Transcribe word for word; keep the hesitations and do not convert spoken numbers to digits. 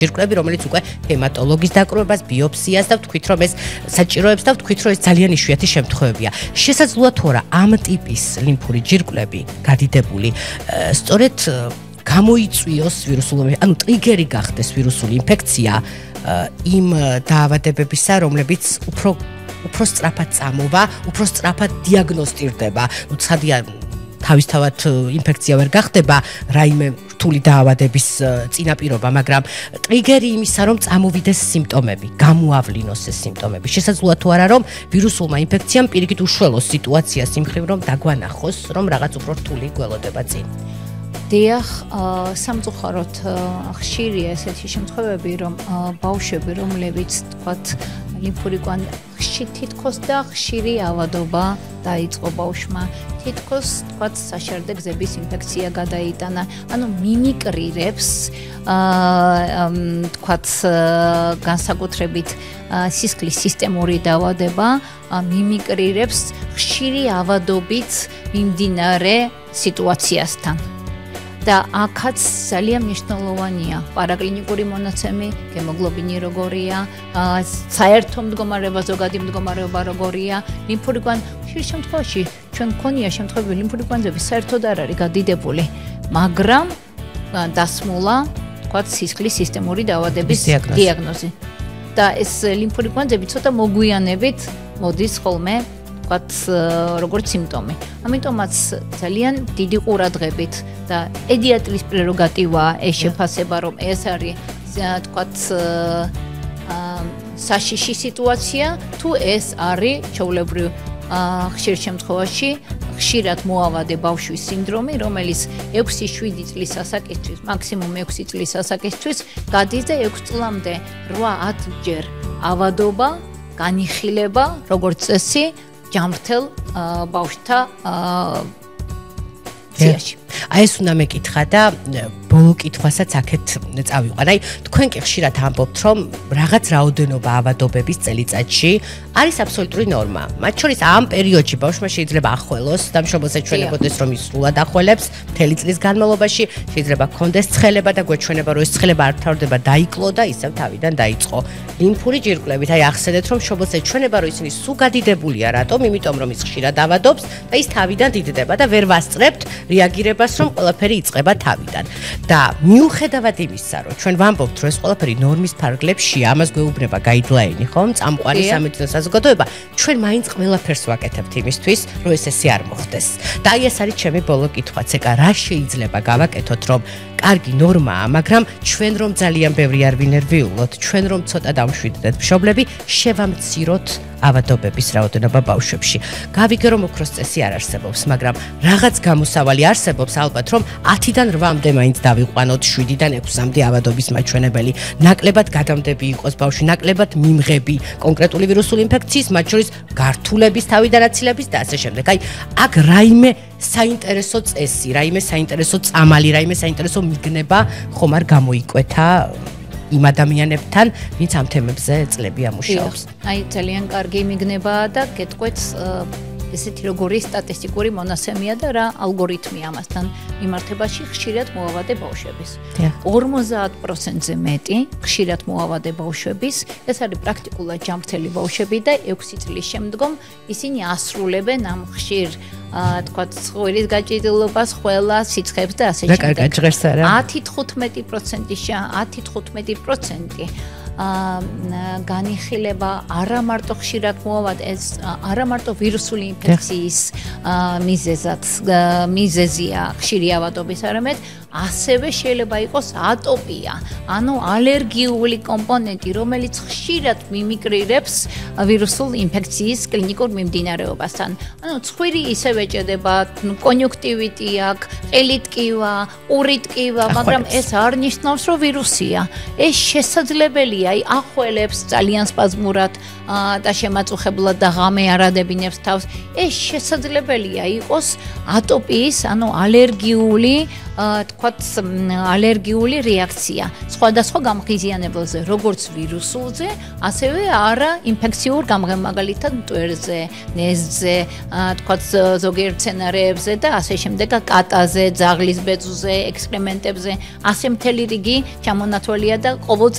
ჯირკვლები, რომელიც უკვე ჰემატოლოგის დაკრუებას, ბიოფსიას და ვთქვით, რომ ეს საჭიროებს და ვთქვით, რომ ეს ძალიან იშვიათი შემთხვევებია. შესაძლოა თუ არა ამ ტიპის ლიმფური ჯირკვლები გადიდებული სწორედ გამოიწვიოს ვირუსული, ანუ ტრიგერი გახდეს ვირუსული ინფექცია იმ დაავადებებისა, რომლებიც უფრო უფრო სწრაფად წამოვა, უფრო სწრაფად დიაგნოსტირდება. ნუ ცხადია თავისთავად ინფექცია ვერ გახდება რაიმე რთული დაავადების წინაპირობა, მაგრამ ტრიგერი იმისა, რომ წამოვიდეს სიმპტომები, გამოავლინოს ეს სიმპტომები. შესაძლოა თუ არა, რომ ვირუსულმა ინფექციამ პირიქით უშველოს სიტუაციას იმ მხრივ, რომ დაგვანახოს, რომ რაღაც უფრო რთული გველოდება წინ. დიახ, სამწუხაროდ ხშირია ესეთი შემთხვევები, რომ ბავშვები, რომლებიც თქვათ ლიმფური კვანძი თითქოს და ხშირი ავადობა დაიწყო ბავშვმა, თითქოს თქვათ საშარდე გზების ინფექცია გადაიტანა, ანუ მიმიკრირებს თქვათ განსაკუთრებით სისხლის სისტემური დაავადება, მიმიკრირებს ხშირი ავადობით მიმდინარე სიტუაციასთან. და აქაც ძალიან მნიშვნელოვანია პარაკლინიკური მონაცემი, ჰემოგლობინი როგორია, საერთო მდგომარეობა, ზოგადი მდგომარეობა როგორია, ლიმფური კვანძი. ხშირ შემთხვევაში ჩვენ მქონია შემთხვევები ლიმფური კვანძების საერთოდ არ არის გადიდებული, მაგრამ დასმულა, თქვათ, სისხლის სისტემური დაავადების დიაგნოზი. და ეს ლიმფური კვანძები ცოტა მოგვიანებით მოდის ხოლმე როგორც სიმპტომი. ამიტომაც ძალიან დიდი ყურადღებით და პედიატრის პრეროგატივაა ეს შეფასება, რომ ეს არის თქვათ საშიში სიტუაცია, თუ ეს არის ჩვეულებრივ ხშირ შემთხვევაში ხშირად მოავადე ბავშვის სინდრომი, რომელიც ექვსი შვიდი წლის ასაკისთვის, მაქსიმუმ ექვსი წლის ასაკისთვის გადის და ექვს წლამდე რვა ათჯერ ავადობა, განიხილება, როგორც წესი ჯამრთელ ბავშვთა ციაში. აი ეს უნდა მეკითხა და ბოლო კითხვასაც აქეთ წავიყვან. აი თქვენ კი ხშირად ამბობთ, რომ რაღაც რაოდენობა ავადობების წელიწადში არის აბსოლუტური ნორმა. მათ შორის ამ პერიოდში ბავშვმა შეიძლება ახველოს და მშობელს ეჩვენებოდეს, რომ ის სრულად ახველებს მთელი წლის განმავლობაში, შეიძლება ჰქონდეს ცხელება და გვეჩვენება, რომ ეს ცხელება არ მთავრდება დაიკლო და ისევ თავიდან დაიწყო. ლიმფური ჯირკვლებით აი ახსენეთ, რომ მშობელს ეჩვენება, რომ ისინი სულ გადიდებულია, რატომ? იმიტომ რომ ის ხშირად ავადობს და ის თავიდან დიდდება და ვერ ვასწრებთ რეაგირებას, რომ ყველაფერი იწყება თავიდან. და მიუხედავად იმისა, რომ ჩვენ ვამბობთ, რომ ეს ყველაფერი ნორმის ფარგლებშია, ამას გვეუბნება გაიდლაინი, ხომ? წამყვანი სამედიცინო საზოგადოება, ჩვენ მაინც ყველაფერს ვაკეთებთ იმისთვის, რომ ეს ესე არ მოხდეს. და აი ეს არის ჩემი ბოლო კითხვაც, ეკა რა შეიძლება გავაკეთოთ, რომ კარგი ნორმაა, მაგრამ ჩვენ რომ ძალიან ბევრი არ ვინერვიულოთ, ჩვენ რომ ცოტა დავშვიდდეთ მშობლები, შევამციროთ ავადობების რაოდენობა ბავშვებში. გავიგე რომ ოქროს წესი არ არსებობს, მაგრამ რაღაც გამოსავალი არსებობს ალბათ, რომ ათიდან რვამდე მაინც დავიყვანოთ შვიდიდან ექვსამდე ავადობის მაჩვენებელი. ნაკლებად გადამდები იყოს ბავშვი, ნაკლებად მიმღები კონკრეტული ვირუსული ინფექციის, მათ შორის გართულების, თავიდან აცილების და ასე შემდეგ. აი, აქ რაიმე საინტერესო წესი, რაიმე საინტერესო წამალი, რაიმე საინტერესო მიგნება ხომ არ გამოიკვეთა იმ ადამიანებთან, ვინც ამ თემებზე წლები ამუშავებს. აი, ძალიან კარგი მიგნებაა და გეტყვით ესეთი როგორი სტატისტიკური მონაცემია და რა ალგორითმია ამასთან მიმართებაში ხშირად მოავადე ბავშვების. ორმოცდაათ პროცენტზე მეტი ხშირად მოავადე ბავშვების, ეს არის პრაქტიკულად ჯამრთელი ბავშვები და ექვსი წლის შემდგომ ისინი ასრულებენ ამ ხშირ თქვათ ცხვირის გაჭიდილობას, ყველას, სიცხეს და ასე შემდეგ. და კარგად ჟღერს არა? ათი თხუთმეტი პროცენტი ათი თხუთმეტი პროცენტი განიხილება არა მარტო ხშირად მოავადე, ეს არა მარტო ვირუსული ინფექციის მიზეზად მიზეზია ხშირი ავადობის, არამედ ასევე შეიძლება იყოს ატოპია, ანუ ალერგიული კომპონენტი, რომელიც ხშირად მიმიკრირებს ვირუსულ ინფექციის კლინიკურ მიმდინარეობასთან. ანუ ცხვირი ისევ ეჭედება, კონიუნქტივიტი აქვს, ყელიტკივა, ყურიტკივა, მაგრამ ეს არ ნიშნავს, რომ ვირუსია. ეს შესაძლებელია, აი ახველებს ძალიან სპაზმურად და შემაწუხებლად და ღამე არ ადებინებს თავს. ეს შესაძლებელია იყოს ატოპიის, ანუ ალერგიული თქვათ ალერგიული რეაქცია სხვადასხვა გამღიზიანებელზე, როგორც ვირუსულზე, ასევე არა ინფექციურ გამღემაგალითად მტვერზე, ნეზზე, თქვათ ზოგიერთ სცენარეებზე და ასე შემდეგ, კატაზე, ძაღლის ბეწვზე, ექსკრემენტებზე, ასე მთელი რიგი ჩამონათვალია და ყოველ